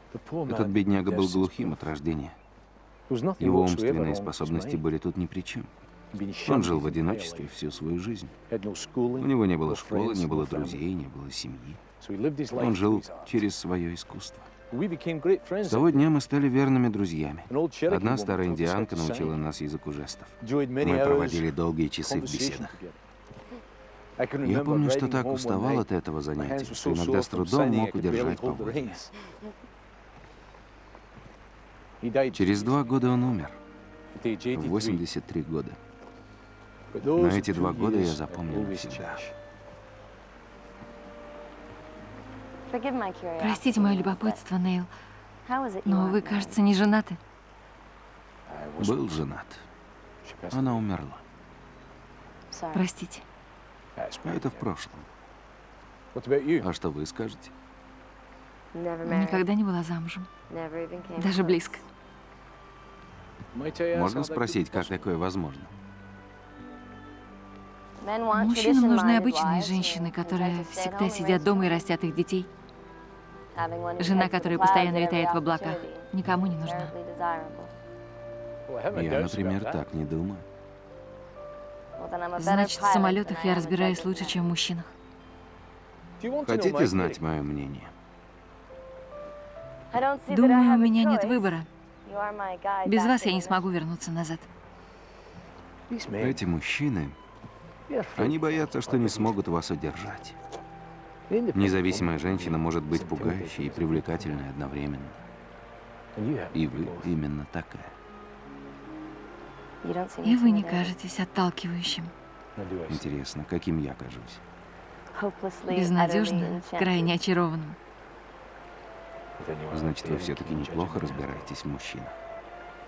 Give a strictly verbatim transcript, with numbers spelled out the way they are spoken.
Этот бедняга был глухим от рождения. Его умственные способности были тут ни при чем. Он жил в одиночестве всю свою жизнь. У него не было школы, не было друзей, не было семьи. Он жил через свое искусство. С того дня мы стали верными друзьями. Одна старая индианка научила нас языку жестов. Мы проводили долгие часы в беседах. Я помню, что так уставал от этого занятия, что иногда с трудом мог удержать поводья. Через два года он умер. В восемьдесят три года. Но эти два года я запомнил навсегда. Простите мое любопытство, Нейл, но вы, кажется, не женаты. Был женат. Она умерла. Простите. А это в прошлом. А что вы скажете? Никогда не была замужем. Даже близко. Можно спросить, как такое возможно? Мужчинам нужны обычные женщины, которые всегда сидят дома и растят их детей. Жена, которая постоянно летает в облаках, никому не нужна. Я, например, так не думаю. Значит, в самолетах я разбираюсь лучше, чем в мужчинах. Хотите знать мое мнение? Думаю, у меня нет выбора. Без вас я не смогу вернуться назад. Эти мужчины, они боятся, что не смогут вас удержать. Независимая женщина может быть пугающей и привлекательной одновременно. И вы именно такая. И вы не кажетесь отталкивающим. Интересно, каким я кажусь? Безнадежным, крайне очарованным. Значит, вы все-таки неплохо разбираетесь в мужчинах.